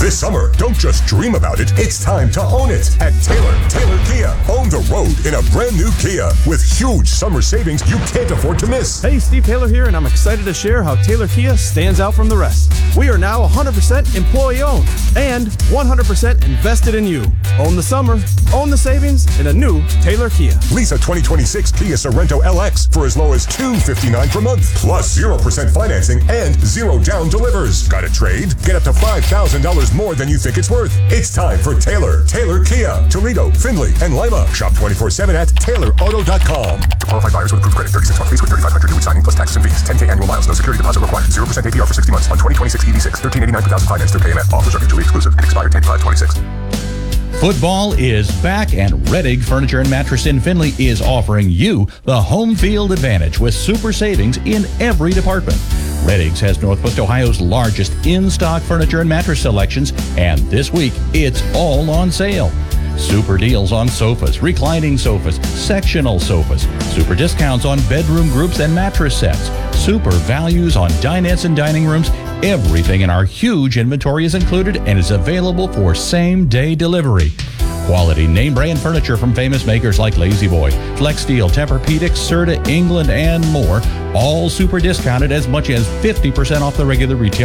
This summer, don't just dream about it, it's time to own it at Taylor Kia. Own the road in a brand new Kia with huge summer savings you can't afford to miss. Hey, Steve Taylor here, and I'm excited to share how Taylor Kia stands out from the rest. We are now 100% employee-owned and 100% invested in you. Own the summer, own the savings in a new Taylor Kia. Lease a 2026 Kia Sorento LX for as low as $259 per month, plus 0% financing and 0 down delivers. Got a trade? Get up to $5,000 more than you think it's worth. It's time for Taylor Kia, Toledo, Findlay, and Lima. Shop 24/7 at taylorauto.com. To qualified buyers with approved credit, 36-month lease with $3,500 due with signing plus taxes and fees. 10K annual miles, no security deposit required. 0% APR for 60 months on 2026 EV6. $1,389 per thousand finance through KMF. Offers are mutually exclusive. Expired 10/5/26. Football is back, and Rettig Furniture and Mattress in Findlay is offering you the home field advantage with super savings in every department. Rettig's has Northwest Ohio's largest in-stock furniture and mattress selections, and this week it's all on sale. Super deals on sofas, reclining sofas, sectional sofas, super discounts on bedroom groups and mattress sets, super values on dinettes and dining rooms. Everything in our huge inventory is included and is available for same-day delivery. Quality name-brand furniture from famous makers like La-Z-Boy, Flex Steel, Tempur-Pedic, Serta, England, and more. All super discounted as much as 50% off the regular retail